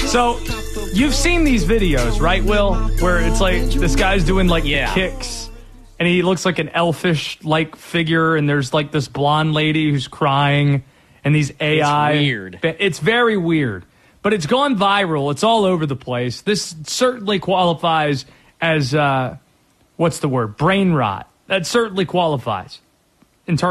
So, you've seen these videos, right, Will? Where it's like this guy's doing like the kicks, and he looks like an elfish-like figure, and there's like this blonde lady who's crying, and these AI. It's weird. It's very weird. But it's gone viral. It's all over the place. This certainly qualifies as, what's the word? Brain rot. That certainly qualifies in terms